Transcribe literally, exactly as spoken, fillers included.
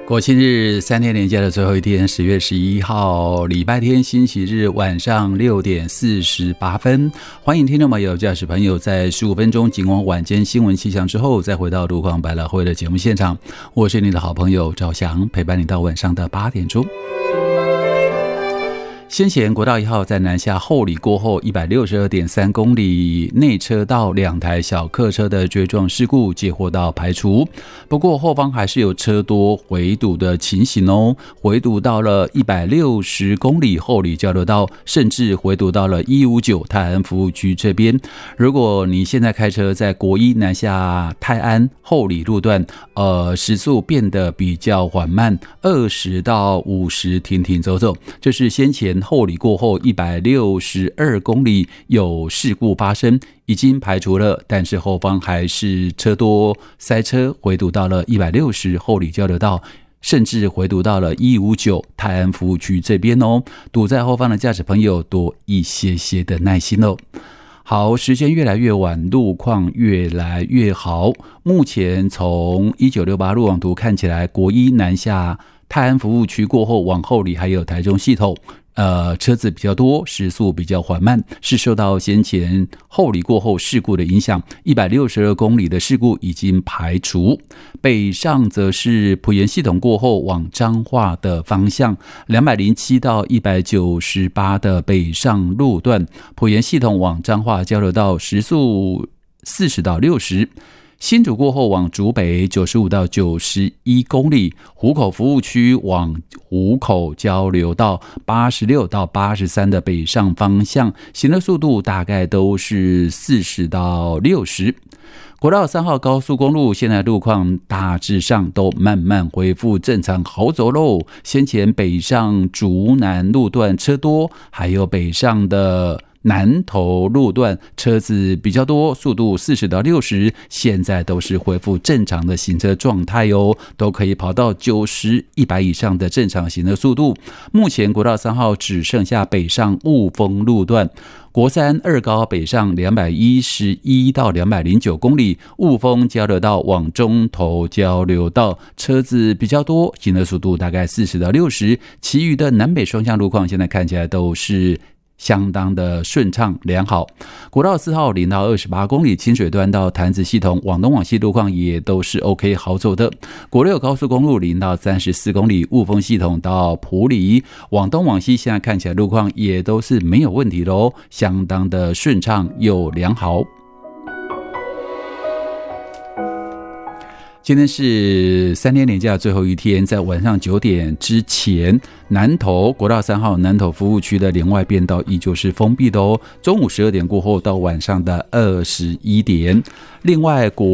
国庆日三天连假的最后一天，十月十一号礼拜天星期日晚上六点四十八分，欢迎听众朋友驾驶朋友在十五分钟警广晚间新闻气象之后，再回到路况百老汇的节目现场。我是你的好朋友赵翔，陪伴你到晚上的八点钟。先前国道一号在南下后里过后 一百六十二点三公里内车道两台小客车的追撞事故接获到排除，不过后方还是有车多回堵的情形哦，回堵到了一百六十公里后里交流道，甚至回堵到了一五九泰安服务区这边。如果你现在开车在国一南下泰安后里路段，呃，时速变得比较缓慢，二十到五十停停走走，这是先前后里过后一百六十二公里有事故发生，已经排除了，但是后方还是车多塞车，回堵到了一百六十后里交流道，甚至回堵到了一五九泰安服务区这边哦。堵在后方的驾驶朋友多一些些的耐心哦。好，时间越来越晚，路况越来越好。目前从一九六八路网图看起来，国一南下泰安服务区过后往后里还有台中系统，呃，车子比较多，时速比较缓慢，是受到先前后里过后事故的影响。一百六十二公里的事故已经排除。北上则是埔盐系统过后往彰化的方向，两百零七到一百九十八的北上路段，埔盐系统往彰化交流道时速四十到六十。新竹过后往竹北九十五到九十一公里，湖口服务区往湖口交流道八十六到八十三的北上方向，行的速度大概都是四十到六十。国道三号高速公路现在路况大致上都慢慢恢复正常好走喽。先前北上竹南路段车多，还有北上的南投路段车子比较多，速度四十到六十，现在都是恢复正常的行车状态哦，都可以跑到九十、一百以上的正常行车速度。目前国道三号只剩下北上雾峰路段，国三二高北上两百一十一到两百零九公里，雾峰交流道往中投交流道车子比较多，行车速度大概四十到六十，其余的南北双向路况现在看起来都是相当的顺畅良好。国道四号零到二十八公里，清水端到潭子系统往东往西路况也都是 OK 好走的。国六高速公路零到三十四公里，雾峰系统到埔里往东往西，现在看起来路况也都是没有问题的哦，相当的顺畅又良好。今天是三天连假最后一天，在晚上九点之前，南投国道三号南投服务区的连外变道依旧是封闭的哦。中午十二点过后到晚上的二十一点，另外国